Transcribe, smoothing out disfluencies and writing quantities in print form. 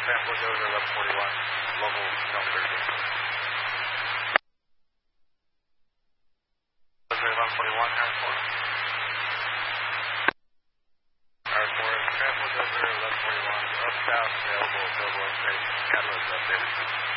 Transport 1141, local North Jersey. 1141, Transport. Transport 1141, up south, available, Billboard Station, catalyst updated.